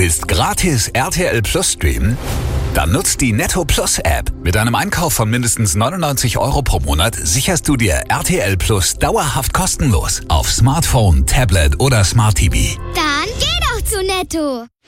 Willst gratis RTL Plus streamen? Dann nutzt die Netto Plus App. Mit einem Einkauf von mindestens 99 € pro Monat sicherst du dir RTL Plus dauerhaft kostenlos auf Smartphone, Tablet oder Smart TV. Dann geh doch zu Netto.